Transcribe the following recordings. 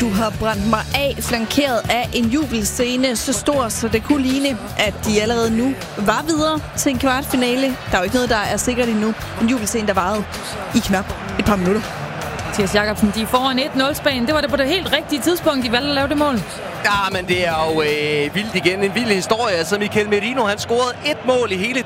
Du har brændt mig af, flankeret af en jubelscene så stor, så det kunne ligne, at de allerede nu var videre til en kvartfinale. Der er jo ikke noget, der er sikkert endnu. En jubelscene, der varede i knap et par minutter. Mathias Jakobsen, de er foran 1-0 Spanien. Det var det på det helt rigtige tidspunkt, de valgte at lave det mål. Ja, men det er jo vildt igen. En vild historie. Altså Mikel Merino, han scorede et mål i hele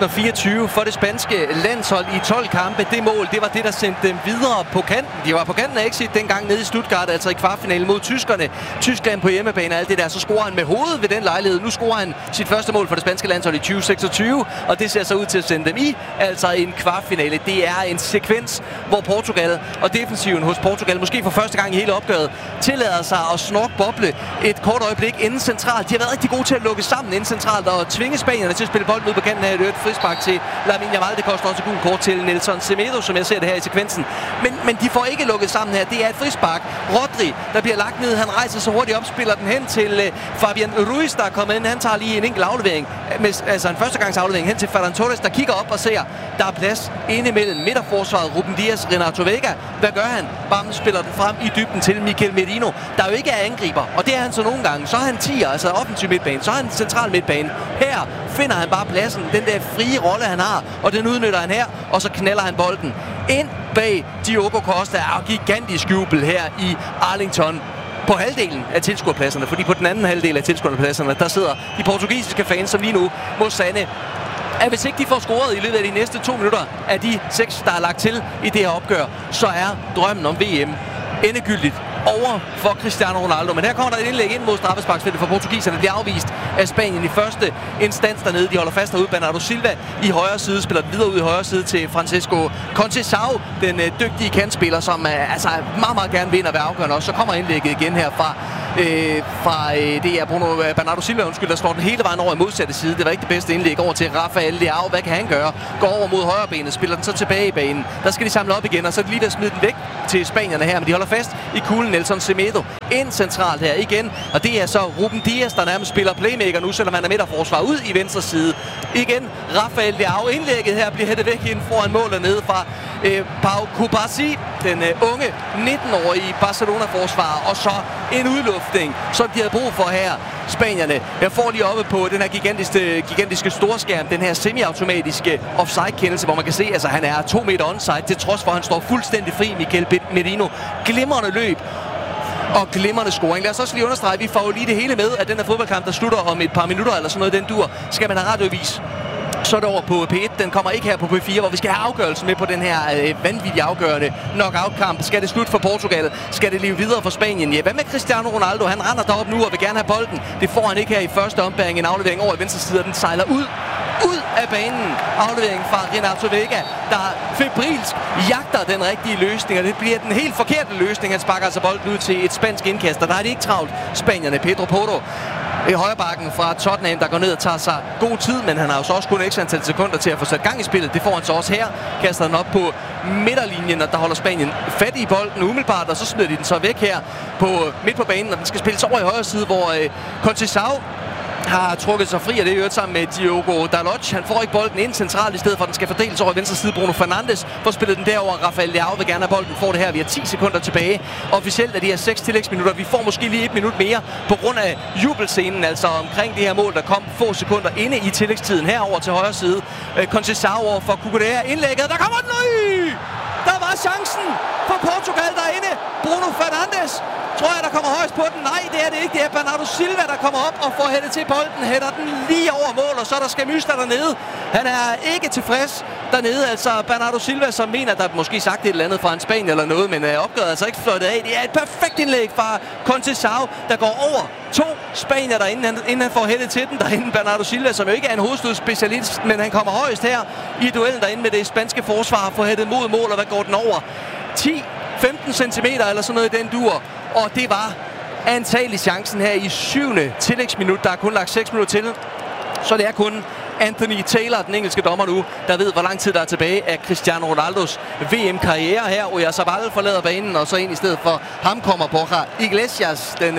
2024 for det spanske landshold i 12 kampe. Det mål, det var det, der sendte dem videre på kanten. De var på kanten af exit dengang nede i Stuttgart, altså i kvartfinalen mod tyskerne. Tyskland på hjemmebane og alt det der. Så scorer han med hovedet ved den lejlighed. Nu scorer han sit første mål for det spanske landshold i 2026, og det ser så ud til at sende dem i altså en kvartfinale. Det er en sekvens, hvor Portugal og defensiven hos Portugal måske for første gang i hele opgøret tillader sig at snorkboble et kort øjeblik inden centralt. De har været rigtig gode til at lukke sammen inden centralt og tvinge spanierne til at spille bolden ud på kanten af et frispark til Lamine Yamal. Det koster også gul kort til Nelson Semedo, som jeg ser det her i sekvensen. Men de får ikke lukket sammen her. Det er et frispark. Rodri, der bliver lagt ned. Han rejser så hurtigt op, spiller den hen til Fabian Ruiz, der er kommet ind. Han tager lige en enkelt aflevering, altså en førstegangsaflevering hen til Ferran Torres, der kigger op og ser, der er plads inde mellem midterforsvaret, Ruben Dias, Renato Vega. Hvad gør han? Bam, spiller den frem i dybden til Mikel Merino, der jo ikke er angriber. Og det er han så nogle gange. Så er han 10'er, altså offensiv midtbane. Så er han central midtbane. Her finder han bare pladsen. Den der frie rolle, han har. Og den udnytter han her. Og så knalder han bolden ind bag Diogo Costa. Og gigantisk jubel her i Arlington på halvdelen af tilskuerpladserne. Fordi på den anden halvdel af tilskuerpladserne, der sidder de portugisiske fans, som lige nu må sande, at hvis ikke de får scoret i løbet af de næste 2 minutter af de 6, der er lagt til i det her opgør, så er drømmen om VM endegyldigt over for Cristiano Ronaldo. Men her kommer der et indlæg ind mod straffesparksfeltet for portugiserne. Det bliver afvist af Spanien i første instans dernede. De holder fast derude. Bernardo Silva i højre side spiller den videre ud i højre side til Francisco Conceição, den dygtige kantspiller, som altså meget, meget gerne vinder ved afgørende også. Så kommer indlægget igen her fra det er Bernardo Silva, der slår den hele vejen over i modsatte side. Det var ikke det bedste indlæg over til Rafael Leao. Hvad kan han gøre? Går over mod højre benet, spiller den så tilbage i banen. Der skal de samle op igen, og så er det lige ved at smide den væk til spanierne her, men de holder fast i kuglen. Nelson Semedo ind centralt her igen, og det er så Ruben Dias, der nærmest spiller playmaker nu, selvom han er midterforsvar ud i venstre side. Igen Rafael Leao. Indlægget her bliver hættet væk ind foran målet nede fra Pau Kubasi, den unge 19-årige Barcelona-forsvarer, og så en udluftning, som de havde brug for her. Spanierne, jeg får lige oppe på den her gigantiske storskærm, den her semi-automatiske offside-kendelse, hvor man kan se, at altså, han er 2 meter onside, til trods for, at han står fuldstændig fri, Mikel Merino. Glimrende løb og glimrende scoring. Lad os også lige understrege, at vi får jo lige det hele med, at den her fodboldkamp, der slutter om et par minutter eller sådan noget, den dur, skal man have radiovis. Så er det over på P1. Den kommer ikke her på P4, hvor vi skal have afgørelsen med på den her vanvittigt afgørende knockout-kamp. Skal det slut for Portugal? Skal det leve videre for Spanien? Ja, hvad med Cristiano Ronaldo? Han render derop nu og vil gerne have bolden. Det får han ikke her i første ombæring. En aflevering over i venstre side, og den sejler ud af banen. Aflevering fra Renato Vega, der febrilsk jagter den rigtige løsning, og det bliver den helt forkerte løsning. Han sparker altså bolden ud til et spansk indkast, og der er det ikke travlt. Spanierne, Pedro Porro i højrebakken fra Tottenham, der går ned og tager sig god tid, men han har jo så også kun ekstra antal sekunder til at få sat gang i spillet. Det får han så også her. Kaster den op på midterlinjen, og der holder Spanien fat i bolden umiddelbart, og så smider de den så væk her midt på banen, og den skal spilles over i højre side, hvor Conceição har trukket sig fri, og det er jo sammen med Diogo Dalot. Han får ikke bolden ind centralt, i stedet for at den skal fordeles over i venstre side. Bruno Fernandes får spillet den derover. Rafael Leao vil gerne have bolden. Får det her. Vi har 10 sekunder tilbage. Officielt er de her 6 tillægsminutter. Vi får måske lige 1 minut mere på grund af jubelscenen, altså omkring det her mål, der kom få sekunder inde i tillægstiden. Herover til højre side. Conceição over for Cucurella. Indlægget. Der kommer den ud! Der var chancen for Portugal derinde. Bruno Fernandes. Tror jeg, der kommer højst på den? Nej, det er det ikke. Det er Bernardo Silva, der kommer op og får hættet til bolden. Hætter den lige over mål, og så er der Scamysta dernede. Han er ikke tilfreds dernede. Altså Bernardo Silva, som mener, at der måske sagt et eller andet fra en Spanien eller noget, men opgøret altså ikke fløjtet af. Det er et perfekt indlæg fra Conceição, der går over 2 spanier derinde, inden han får hættet til den derinde. Bernardo Silva, som jo ikke er en hovedstødsspecialist, men han kommer højst her i duellen derinde med det spanske forsvar, får hættet mod mål, og hvad går den over? 10-15 cm eller sådan noget i den dur. Og det var antagelig chancen her i 7. tillægsminut. Der er kun lagt 6 minutter til. Så det er kun Anthony Taylor, den engelske dommer nu, der ved, hvor lang tid der er tilbage af Cristiano Ronaldos VM-karriere her. Oyarzabal forlader banen, og så ind i stedet for ham kommer Borja Iglesias, den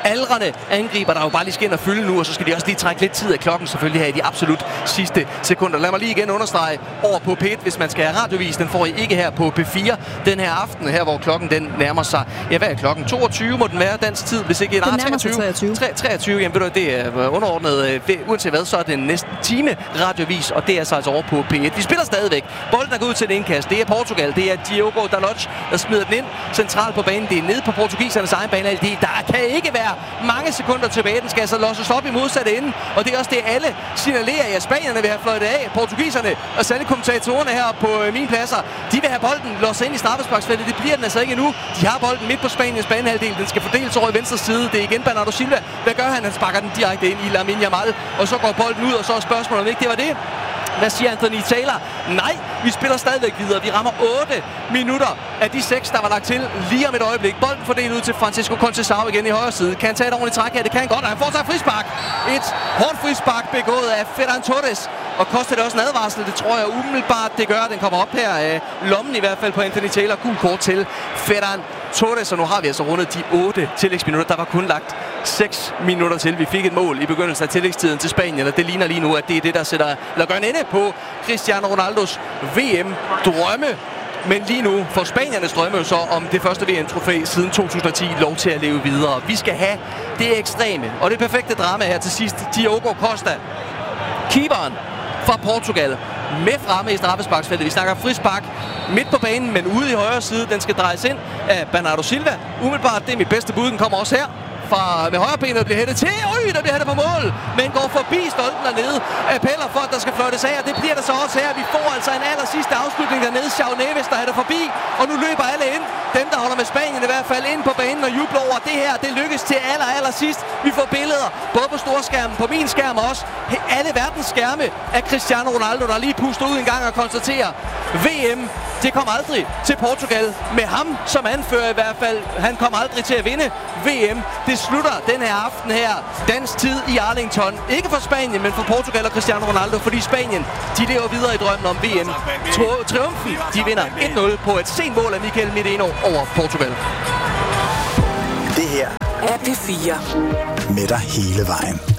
aldrende angriber, der jo bare lige skal ind og fylde nu, og så skal de også lige trække lidt tid af klokken, selvfølgelig her i de absolut sidste sekunder. Lad mig lige igen understrege over på P1, hvis man skal have radiovis. Den får I ikke her på P4 den her aften, her hvor klokken den nærmer sig. Ja, hvad er klokken? 22 må den være dansk tid, hvis ikke... Den nærmer sig 23. 23, jamen ved du, det er underordnet. Uanset hvad, så er det næsten time radiovis, og det er så altså over på P1. Vi spiller stadigvæk. Bolden er gået ud til det indkast. Det er Portugal. Det er Diogo Dalot, der smider den ind centralt på banen. Det er nede på portugisernes egen bane. Der kan ikke være mange sekunder tilbage. Den skal altså losses op i modsatte ende. Og det er også det, alle signalerer, at spanierne vil have fløjtet af. Portugiserne og særligt kommentatorerne her på mine pladser, de vil have bolden losset ind i straffesparksfeltet. Det bliver den altså ikke endnu. De har bolden midt på Spaniens banehalvdel. Den skal fordeles over i venstre side. Det er igen Bernardo Silva. Hvad gør han? Han sparker den direkte ind i Lamine Yamal. Og så går bolden ud, og så er spørgsmålet, om ikke det var det. Hvad siger Anthony Taylor? Nej, vi spiller stadigvæk videre. Vi rammer 8 minutter af de 6, der var lagt til lige om et øjeblik. Bolden fordelt ud til Francisco Conceição igen i højre side. Kan han tage et ordentligt træk her? Det kan han godt, og han får sig et frispark. Et hårdt frispark begået af Ferran Torres. Og koster det også en advarsel? Det tror jeg umiddelbart, det gør. Den kommer op her af lommen i hvert fald på Anthony Taylor. Gul kort til Ferran Torres, og nu har vi altså rundet de 8 tillægsminutter. Der var kun lagt 6 minutter til. Vi fik et mål i begyndelsen af tillægstiden til Spanien, og det ligner lige nu, at det er det, der gør en ende på Cristiano Ronaldos VM-drømme. Men lige nu får spaniernes drømme så om det første VM-trofæ siden 2010 lov til at leve videre. Vi skal have det ekstreme og det perfekte drama her til sidst. Diogo Costa, keeperen fra Portugal, med fremme i straffesparksfeltet. Vi snakker frispark midt på banen, men ude i højre side. Den skal drejes ind af Bernardo Silva. Umiddelbart, det er mit bedste bud. Den kommer også her. Med højre benet bliver hættet til. Der bliver hættet på mål. Men går forbi stolpen dernede. Appeller for, at der skal fløjtes af. Og det bliver der så også her. Vi får altså en aller sidste afslutning dernede. Xavi Neves, der hætter forbi. Og nu løber alle ind. Dem, der holder med Spanien i hvert fald ind på banen og jubler over det her. Det lykkes til aller sidst. Vi får billeder både på storskærmen, på min skærm også. Alle verdens skærme af Cristiano Ronaldo, der lige puster ud en gang og konstaterer: VM, det kom aldrig til Portugal. Med ham som anfører i hvert fald. Han kom aldrig til at vinde VM. Det slutter den her aften her. Dansk tid i Arlington. Ikke for Spanien, men for Portugal og Cristiano Ronaldo. Fordi Spanien, de lever videre i drømmen om VM. Triumfen, de vinder 1-0 på et sent mål af Mikel Merino over Portugal. Det her er P4 med dig hele vejen.